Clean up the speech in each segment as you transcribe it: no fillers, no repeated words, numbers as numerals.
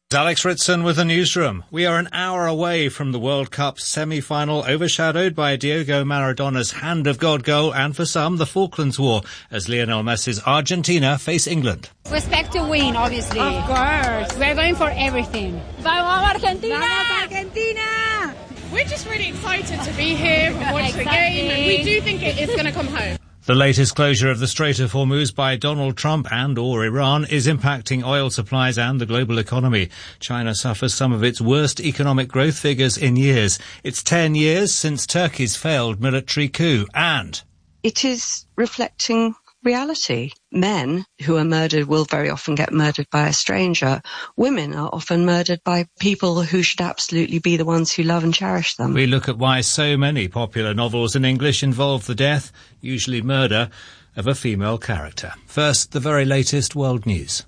Alex Ritson with the newsroom. We are an hour away from the World Cup semi-final, overshadowed by Diego Maradona's Hand of God goal and, for some, the Falklands War, as Lionel Messi's Argentina face England. We expect to win, obviously. Of course. We're going for everything. Vamos Argentina! Vamos Argentina! We're just really excited to be here and watch the game, and we do think it is going to come home. The latest closure of the Strait of Hormuz by Donald Trump and/or Iran is impacting oil supplies and the global economy. China suffers some of its worst economic growth figures in years. It's 10 years since Turkey's failed military coup, and it is reflecting reality. Men who are murdered will very often get murdered by a stranger. Women are often murdered by people who should absolutely be the ones who love and cherish them. We look at why so many popular novels in English involve the death, usually murder, of a female character. First, the very latest world news.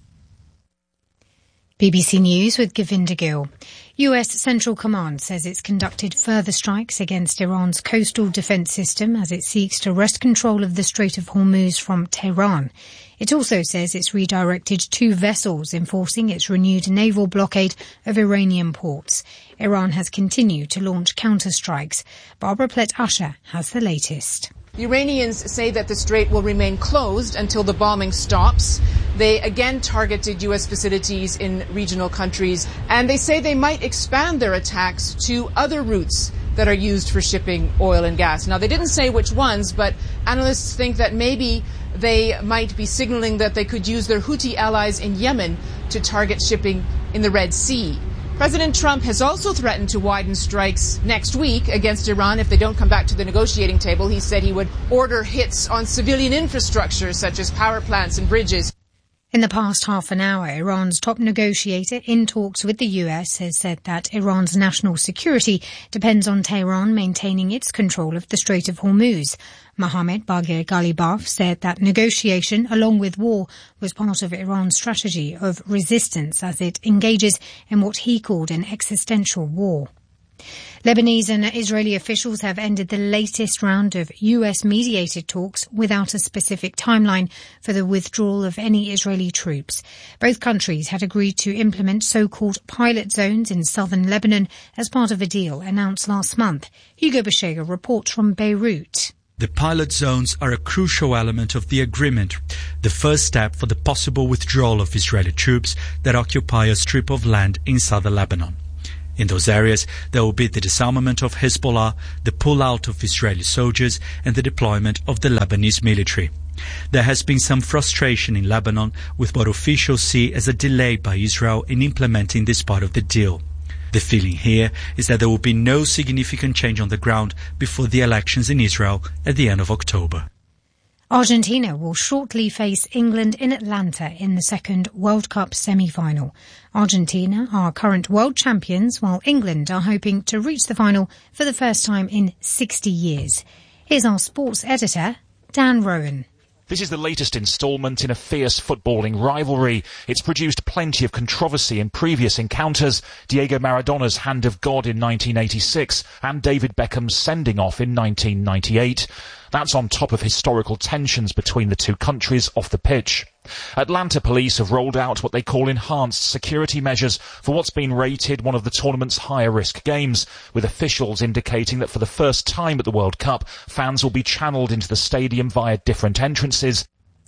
BBC News with Govinda Gill. US Central Command says it's conducted further strikes against Iran's coastal defence system as it seeks to wrest control of the Strait of Hormuz from Tehran. It also says it's redirected 2 vessels, enforcing its renewed naval blockade of Iranian ports. Iran has continued to launch counter-strikes. Barbara Plett-Usher has the latest. The Iranians say that the strait will remain closed until the bombing stops. They again targeted U.S. facilities in regional countries, and they say they might expand their attacks to other routes that are used for shipping oil and gas. Now, they didn't say which ones, but analysts think that maybe they might be signaling that they could use their Houthi allies in Yemen to target shipping in the Red Sea. President Trump has also threatened to widen strikes next week against Iran if they don't come back to the negotiating table. He said he would order hits on civilian infrastructure such as power plants and bridges. In the past half an hour, Iran's top negotiator in talks with the US has said that Iran's national security depends on Tehran maintaining its control of the Strait of Hormuz. Mohammad Baghir Ghalibaf said that negotiation, along with war, was part of Iran's strategy of resistance as it engages in what he called an existential war. Lebanese and Israeli officials have ended the latest round of US-mediated talks without a specific timeline for the withdrawal of any Israeli troops. Both countries had agreed to implement so-called pilot zones in southern Lebanon as part of a deal announced last month. Hugo Bashega reports from Beirut. The pilot zones are a crucial element of the agreement, the first step for the possible withdrawal of Israeli troops that occupy a strip of land in southern Lebanon. In those areas, there will be the disarmament of Hezbollah, the pull-out of Israeli soldiers, and the deployment of the Lebanese military. There has been some frustration in Lebanon with what officials see as a delay by Israel in implementing this part of the deal. The feeling here is that there will be no significant change on the ground before the elections in Israel at the end of October. Argentina will shortly face England in Atlanta in the second World Cup semi-final. Argentina are current world champions, while England are hoping to reach the final for the first time in 60 years. Here's our sports editor, Dan Rowan. This is the latest instalment in a fierce footballing rivalry. It's produced plenty of controversy in previous encounters. Diego Maradona's Hand of God in 1986 and David Beckham's sending off in 1998. That's on top of historical tensions between the two countries off the pitch. Atlanta police have rolled out what they call enhanced security measures for what's been rated one of the tournament's higher-risk games, with officials indicating that for the first time at the World Cup, fans will be channeled into the stadium via different entrances.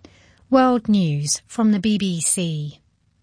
World News from the BBC.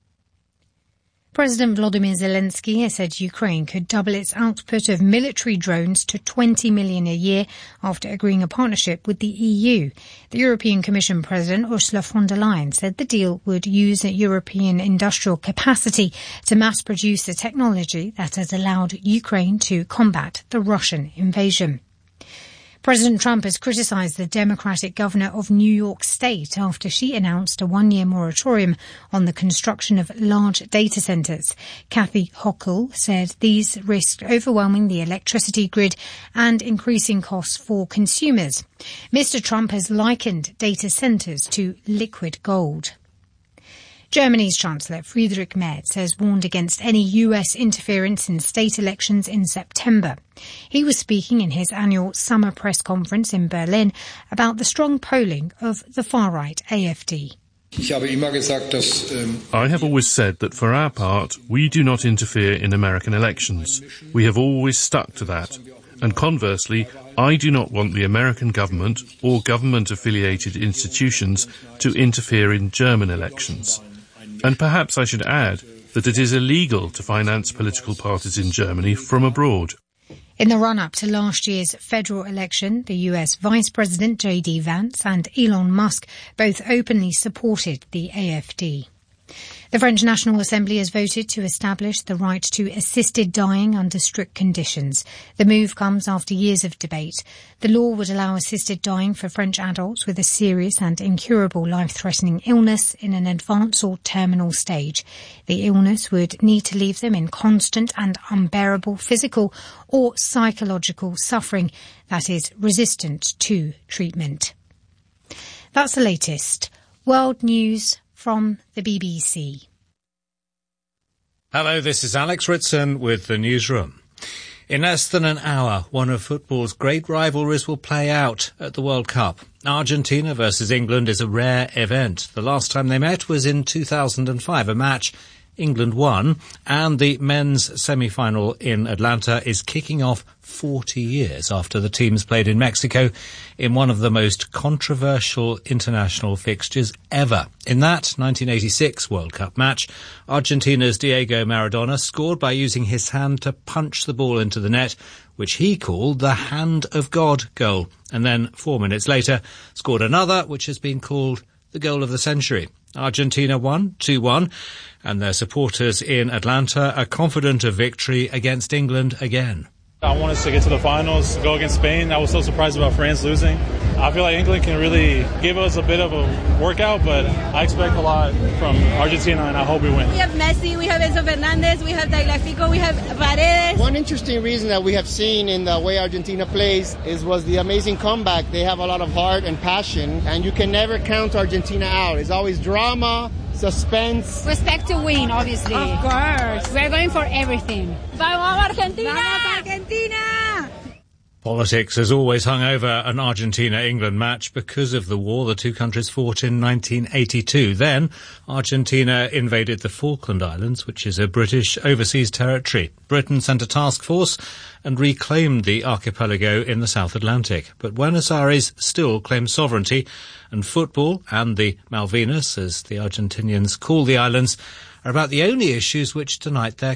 President Volodymyr Zelensky has said Ukraine could double its output of military drones to 20 million a year after agreeing a partnership with the EU. The European Commission President Ursula von der Leyen said the deal would use a European industrial capacity to mass produce the technology that has allowed Ukraine to combat the Russian invasion. President Trump has criticised the Democratic governor of New York State after she announced a one-year moratorium on the construction of large data centres. Kathy Hochul said these risked overwhelming the electricity grid and increasing costs for consumers. Mr. Trump has likened data centres to liquid gold. Germany's Chancellor Friedrich Merz has warned against any US interference in state elections in September. He was speaking in his annual summer press conference in Berlin about the strong polling of the far-right AfD. I have always said that for our part, we do not interfere in American elections. We have always stuck to that. And conversely, I do not want the American government or government-affiliated institutions to interfere in German elections. And perhaps I should add that it is illegal to finance political parties in Germany from abroad. In the run-up to last year's federal election, the US Vice President J.D. Vance and Elon Musk both openly supported the AfD. The French National Assembly has voted to establish the right to assisted dying under strict conditions. The move comes after years of debate. The law would allow assisted dying for French adults with a serious and incurable life-threatening illness in an advanced or terminal stage. The illness would need to leave them in constant and unbearable physical or psychological suffering that is resistant to treatment. That's the latest. World News from the BBC. Hello, this is Alex Ritson with the newsroom. In less than an hour, one of football's great rivalries will play out at the World Cup. Argentina versus England is a rare event. The last time they met was in 2005, a match England won, and the men's semi-final in Atlanta is kicking off 40 years after the teams played in Mexico in one of the most controversial international fixtures ever. In that 1986 World Cup match, Argentina's Diego Maradona scored by using his hand to punch the ball into the net, which he called the Hand of God goal, and then 4 minutes later scored another, which has been called the goal of the century. Argentina won 2-1, and their supporters in Atlanta are confident of victory against England again. I want us to get to the finals, go against Spain. I was so surprised about France losing. I feel like England can really give us a bit of a workout, but I expect a lot from Argentina, and I hope we win. We have Messi, we have Enzo Fernandez, we have Tagliafico, we have Paredes. One interesting reason that we have seen in the way Argentina plays was the amazing comeback. They have a lot of heart and passion, and you can never count Argentina out. It's always drama, suspense. We expect to win, obviously. Of course. We're going for everything. Vamos Argentina! Vamos Argentina! Politics has always hung over an Argentina-England match because of the war the two countries fought in 1982. Then, Argentina invaded the Falkland Islands, which is a British overseas territory. Britain sent a task force and reclaimed the archipelago in the South Atlantic. But Buenos Aires still claims sovereignty, and football and the Malvinas, as the Argentinians call the islands, are about the only issues which unite their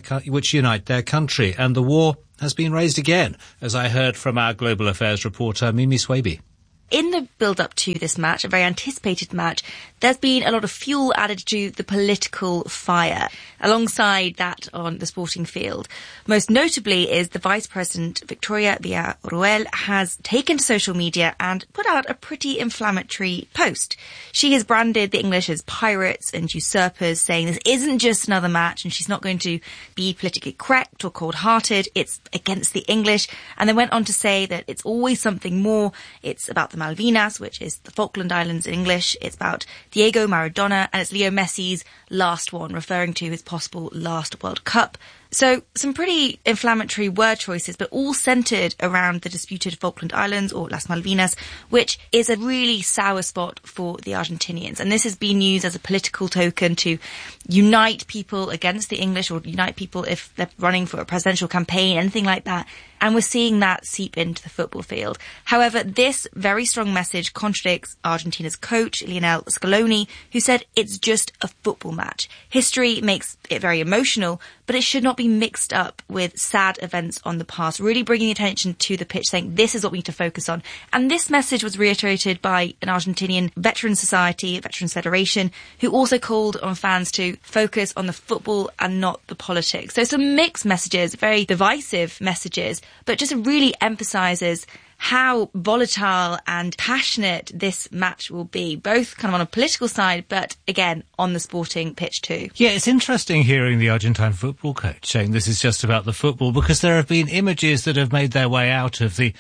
country, and the war has been raised again, as I heard from our Global Affairs reporter Mimi Swaby. In the build-up to this match, a very anticipated match, there's been a lot of fuel added to the political fire alongside that on the sporting field. Most notably is the Vice President, Victoria Villarruel, has taken to social media and put out a pretty inflammatory post. She has branded the English as pirates and usurpers, saying this isn't just another match and she's not going to be politically correct or cold-hearted. It's against the English. And then went on to say that it's always something more. It's about the Malvinas, which is the Falkland Islands in English. It's about Diego Maradona, and it's Leo Messi's last one, referring to his possible last World Cup. So some pretty inflammatory word choices, but all centred around the disputed Falkland Islands, or Las Malvinas, which is a really sour spot for the Argentinians. And this has been used as a political token to unite people against the English, or unite people if they're running for a presidential campaign, anything like that. And we're seeing that seep into the football field. However, this very strong message contradicts Argentina's coach, Lionel Scaloni, who said it's just a football match. History makes it very emotional, but it should not be mixed up with sad events on the past, really bringing attention to the pitch, saying this is what we need to focus on. And this message was reiterated by an Argentinian Veterans Society, Veterans Federation, who also called on fans to focus on the football and not the politics. So some mixed messages, very divisive messages, but just really emphasises how volatile and passionate this match will be, both kind of on a political side, but again, on the sporting pitch too. Yeah, it's interesting hearing the Argentine football coach saying this is just about the football, because there have been images that have made their way out of the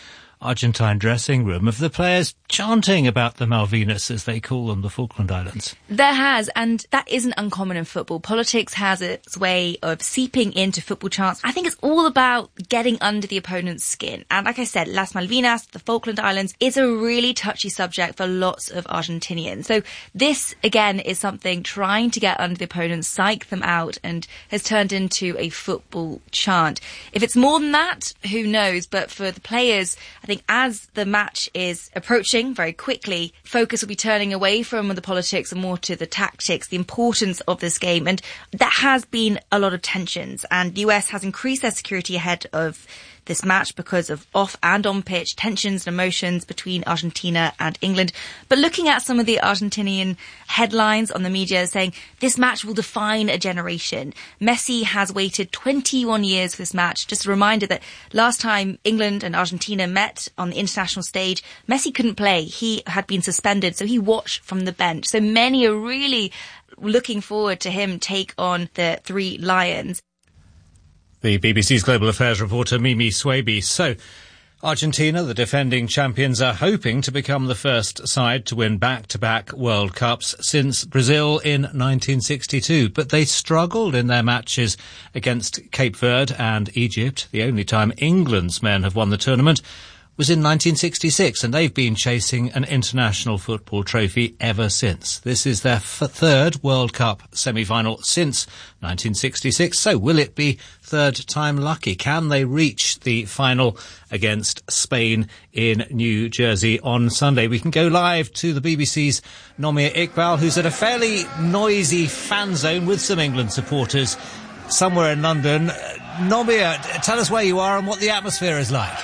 Argentine dressing room of the players chanting about the Malvinas, as they call them, the Falkland Islands. There has, and that isn't uncommon in football. Politics has its way of seeping into football chants. I think it's all about getting under the opponent's skin. And like I said, Las Malvinas, the Falkland Islands, is a really touchy subject for lots of Argentinians. So this, again, is something trying to get under the opponent, psych them out, and has turned into a football chant. If it's more than that, who knows? But for the players, I think as the match is approaching very quickly, focus will be turning away from the politics and more to the tactics, the importance of this game. And there has been a lot of tensions, and the US has increased their security ahead of this match because of off and on pitch tensions and emotions between Argentina and England. But looking at some of the Argentinian headlines on the media saying this match will define a generation. Messi has waited 21 years for this match. Just a reminder that last time England and Argentina met on the international stage, Messi couldn't play. He had been suspended, so he watched from the bench. So many are really looking forward to him take on the Three Lions. The BBC's Global Affairs reporter Mimi Swaby. So, Argentina, the defending champions, are hoping to become the first side to win back-to-back World Cups since Brazil in 1962. But they struggled in their matches against Cape Verde and Egypt. The only time England's men have won the tournament was in 1966, and they've been chasing an international football trophy ever since. This is their third World Cup semi-final since 1966. So will it be third time lucky? Can they reach the final against Spain in New Jersey on Sunday? We can go live to the BBC's Nomia Iqbal, who's at a fairly noisy fan zone with some England supporters somewhere in London. Nomia, tell us where you are and what the atmosphere is like.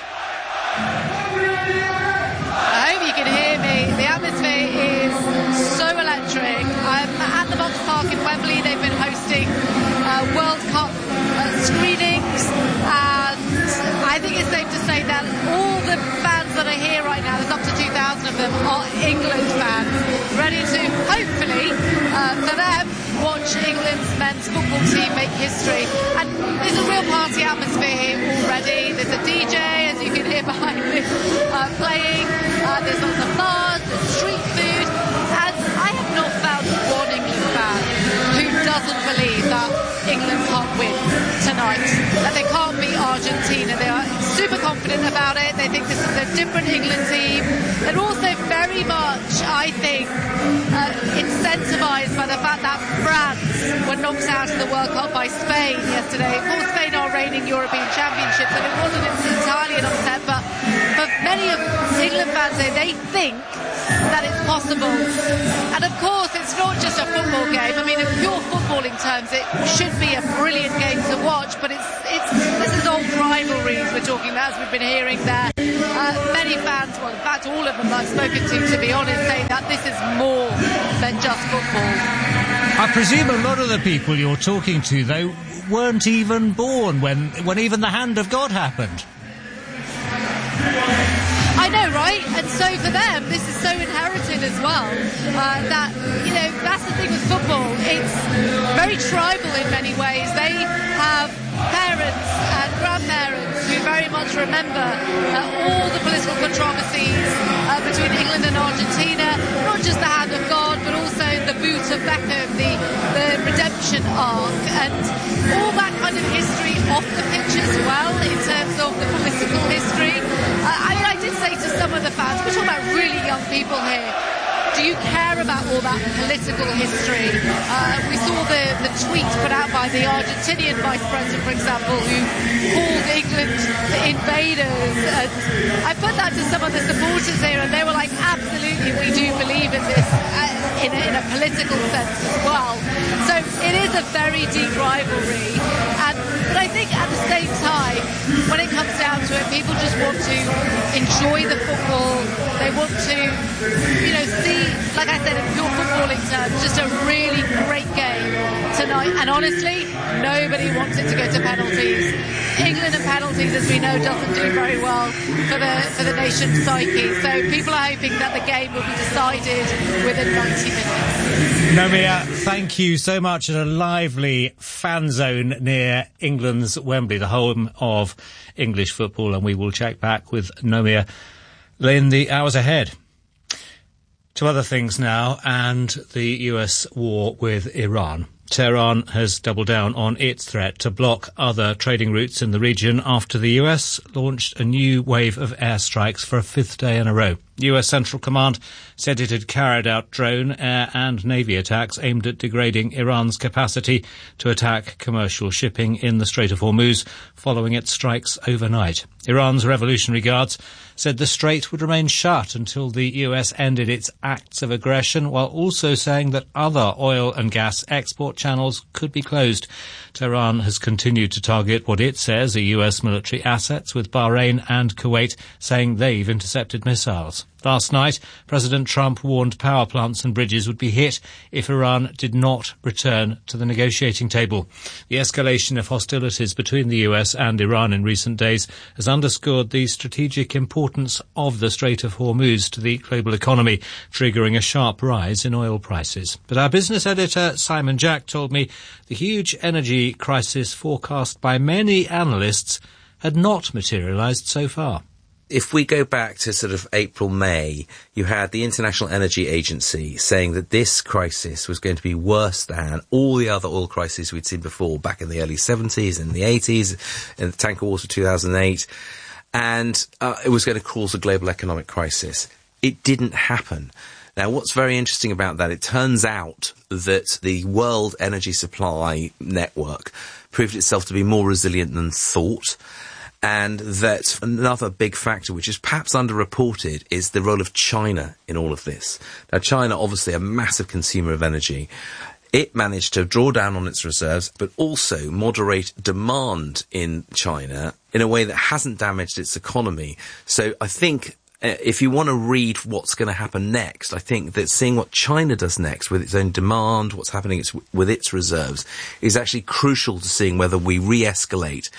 I hope you can hear me. The atmosphere is so electric. I'm at the Box Park in Wembley. They've been hosting World Cup screenings, and I think it's safe to say that all the fans that are here right now, there's up to 2,000 of them, are England fans, ready to, hopefully, for them, watch England's men's football team make history. And there's a real party atmosphere here already. There's a DJ, as you can hear behind me, playing. There's lots of bars, there's street food. And I have not found one England fan who doesn't believe that England can't win tonight, that they can't beat Argentina. They are super confident about it. They think this is a different England team. They're also very much, I think, incentivised by the fact that France were knocked out of the World Cup by Spain yesterday. Of course, Spain are reigning European championships, and it wasn't entirely an upset, but for many of England fans, they think that it's possible. And of course, it's not just a football game. I mean, in pure footballing terms, it should be a brilliant game to watch, but this is old rivalries we're talking about, as we've been hearing there. Many fans, well, in fact, all of them I've spoken to be honest, say that this is more than just football. I presume a lot of the people you're talking to, though, weren't even born when even the hand of God happened. I know, right? And so for them, this is so inherited as well, that, you know, that's the thing with football. It's very tribal in many ways. They have parents and grandparents who very much remember all the political controversies between England and Argentina, not just the hand of God, but also the boot of Beckham, the redemption arc, and all that kind of history off the pitch as well, in terms of the political history. I mean, I did say to some of the fans, we're talking about really young people here, do you care about all that political history? We saw the tweet put out by the Argentinian vice president, for example, who called England the invaders. And I put that to some of the supporters here, and they were like, absolutely, we do believe in this in a political sense as well. So it is a very deep rivalry. But I think at the same time, when it comes down to it, people just want to enjoy the football. They want to, you know, see, like I said, in pure footballing terms, just a really great game tonight. And honestly, nobody wants it to go to penalties. England and penalties, as we know, doesn't do very well for the nation's psyche. So people are hoping that the game will be decided within 90 minutes. Nomia, thank you so much. At a lively fan zone near England's Wembley, the home of English football, and we will check back with Nomia in the hours ahead. To other things now, and the US war with Iran. Tehran has doubled down on its threat to block other trading routes in the region after the US launched a new wave of airstrikes for a fifth day in a row. US Central Command said it had carried out drone, air and navy attacks aimed at degrading Iran's capacity to attack commercial shipping in the Strait of Hormuz following its strikes overnight. Iran's Revolutionary Guards said the strait would remain shut until the US ended its acts of aggression, while also saying that other oil and gas export channels could be closed. Tehran has continued to target what it says are US military assets, with Bahrain and Kuwait saying they've intercepted missiles. Last night, President Trump warned power plants and bridges would be hit if Iran did not return to the negotiating table. The escalation of hostilities between the US and Iran in recent days has underscored the strategic importance of the Strait of Hormuz to the global economy, triggering a sharp rise in oil prices. But our business editor, Simon Jack, told me the huge energy crisis forecast by many analysts had not materialised so far. If we go back to sort of April, May, you had the International Energy Agency saying that this crisis was going to be worse than all the other oil crises we'd seen before, back in the early 70s and the 80s, in the tanker wars of 2008, and it was going to cause a global economic crisis. It didn't happen. Now, what's very interesting about that, it turns out that the world energy supply network proved itself to be more resilient than thought. And that another big factor, which is perhaps underreported, is the role of China in all of this. Now, China, obviously a massive consumer of energy. It managed to draw down on its reserves, but also moderate demand in China in a way that hasn't damaged its economy. So I think if you want to read what's going to happen next, I think that seeing what China does next with its own demand, what's happening with its reserves, is actually crucial to seeing whether we re-escalate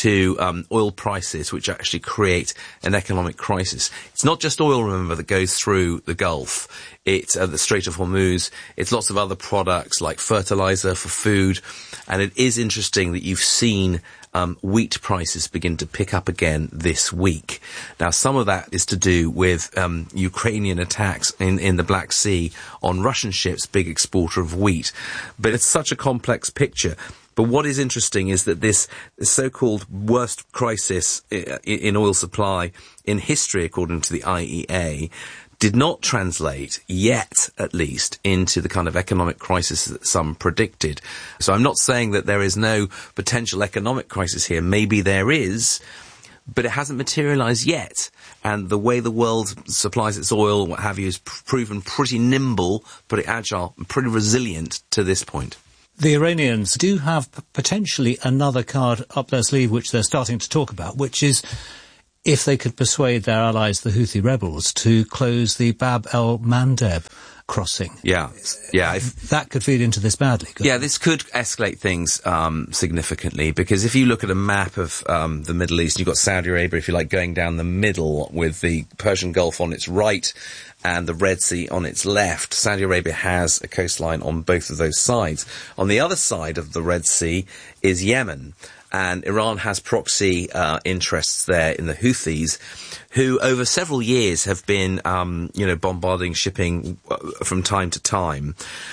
to oil prices, which actually create an economic crisis. It's not just oil, remember, that goes through the Gulf. It's the Strait of Hormuz. It's lots of other products like fertilizer for food. And it is interesting that you've seen wheat prices begin to pick up again this week. Now, some of that is to do with Ukrainian attacks in the Black Sea on Russian ships, big exporter of wheat. But it's such a complex picture. But what is interesting is that this so-called worst crisis in oil supply in history, according to the IEA, did not translate yet, at least, into the kind of economic crisis that some predicted. So I'm not saying that there is no potential economic crisis here. Maybe there is, but it hasn't materialised yet. And the way the world supplies its oil, what have you, is proven pretty nimble, pretty agile, and pretty resilient to this point. The Iranians do have potentially another card up their sleeve, which they're starting to talk about, which is if they could persuade their allies, the Houthi rebels, to close the Bab el-Mandeb crossing. Yeah. That could feed into this badly. This could escalate things significantly, because if you look at a map of the Middle East, you've got Saudi Arabia, if you like, going down the middle with the Persian Gulf on its right and the Red Sea on its left. Saudi Arabia has a coastline on both of those sides. On the other side of the Red Sea is Yemen. And Iran has proxy interests there in the Houthis, who over several years have been, bombarding shipping from time to time.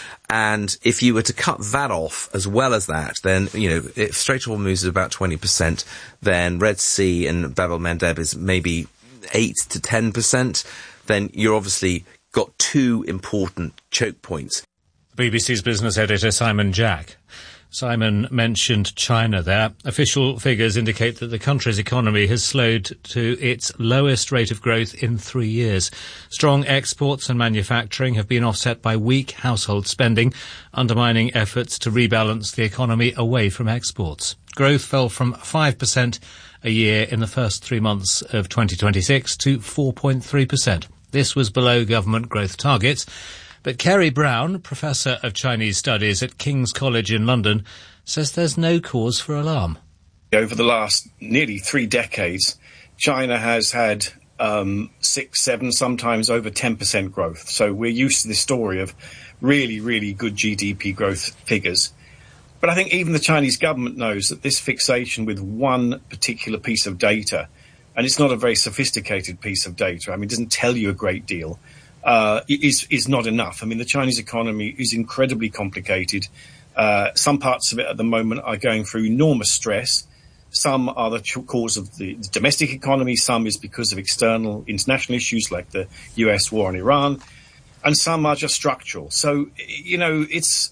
And if you were to cut that off as well as that, then, if Strait of Hormuz is about 20%, then Red Sea and Bab el-Mandeb is maybe 8 to 10%, then you're obviously got two important choke points. BBC's business editor, Simon Jack. Simon mentioned China there. Official figures indicate that the country's economy has slowed to its lowest rate of growth in 3 years. Strong exports and manufacturing have been offset by weak household spending, undermining efforts to rebalance the economy away from exports. Growth fell from 5% a year in the first 3 months of 2026 to 4.3%. This was below government growth targets. But Kerry Brown, Professor of Chinese Studies at King's College in London, says there's no cause for alarm. Over the last nearly 3 decades, China has had 6, 7, sometimes over 10% growth. So we're used to this story of really, really good GDP growth figures. But I think even the Chinese government knows that this fixation with one particular piece of data, and it's not a very sophisticated piece of data, I mean, it doesn't tell you a great deal, is not enough. I mean, the Chinese economy is incredibly complicated. Some parts of it at the moment are going through enormous stress. Some are the cause of the domestic economy. Some is because of external international issues like the US war on Iran. And some are just structural. So, you know, it's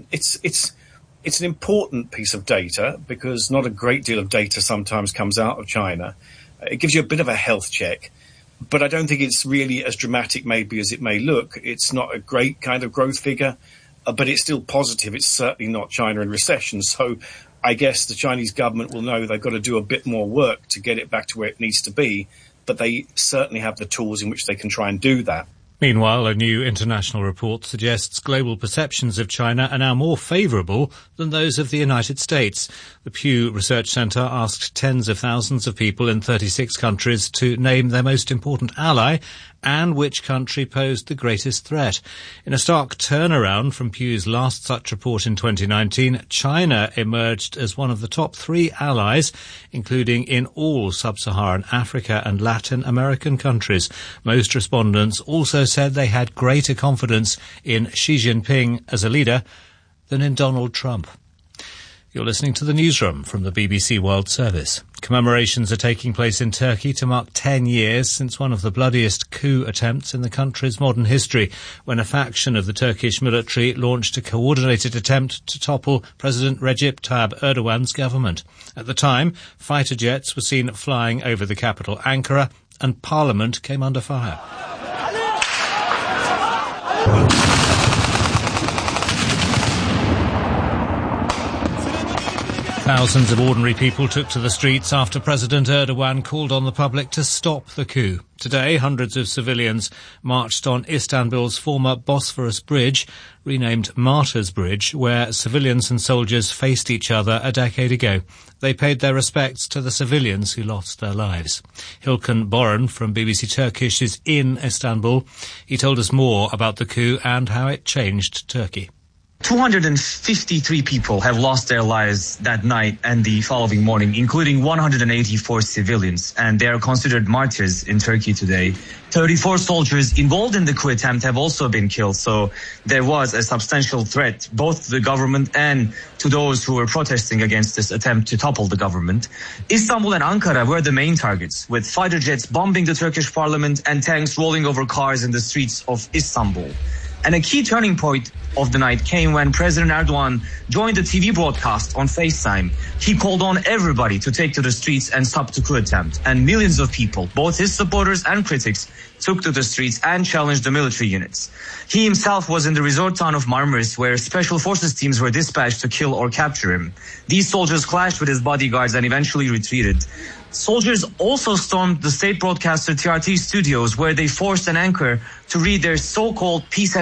an important piece of data because not a great deal of data sometimes comes out of China. It gives you a bit of a health check, but I don't think it's really as dramatic maybe as it may look. It's not a great kind of growth figure, but it's still positive. It's certainly not China in recession. So I guess the Chinese government will know they've got to do a bit more work to get it back to where it needs to be, but they certainly have the tools in which they can try and do that. Meanwhile, a new international report suggests global perceptions of China are now more favourable than those of the United States. The Pew Research Centre asked tens of thousands of people in 36 countries to name their most important ally and which country posed the greatest threat. In a stark turnaround from Pew's last such report in 2019, China emerged as one of the top 3 allies, including in all sub-Saharan Africa and Latin American countries. Most respondents also said they had greater confidence in Xi Jinping as a leader than in Donald Trump. You're listening to the Newsroom from the BBC World Service. Commemorations are taking place in Turkey to mark 10 years since one of the bloodiest coup attempts in the country's modern history, when a faction of the Turkish military launched a coordinated attempt to topple President Recep Tayyip Erdogan's government. At the time, fighter jets were seen flying over the capital, Ankara, and Parliament came under fire. Thousands of ordinary people took to the streets after President Erdogan called on the public to stop the coup. Today, hundreds of civilians marched on Istanbul's former Bosphorus Bridge, renamed Martyrs Bridge, where civilians and soldiers faced each other a decade ago. They paid their respects to the civilians who lost their lives. Hilkan Boran from BBC Turkish is in Istanbul. He told us more about the coup and how it changed Turkey. 253 people have lost their lives that night and the following morning, including 184 civilians, and they are considered martyrs in Turkey today. 34 soldiers involved in the coup attempt have also been killed, so there was a substantial threat both to the government and to those who were protesting against this attempt to topple the government. Istanbul and Ankara were the main targets, with fighter jets bombing the Turkish parliament and tanks rolling over cars in the streets of Istanbul. And a key turning point of the night came when President Erdogan joined the TV broadcast on FaceTime. He called on everybody to take to the streets and stop the coup attempt. And millions of people, both his supporters and critics, took to the streets and challenged the military units. He himself was in the resort town of Marmaris, where special forces teams were dispatched to kill or capture him. These soldiers clashed with his bodyguards and eventually retreated. Soldiers also stormed the state broadcaster TRT studios, where they forced an anchor to read their so-called peace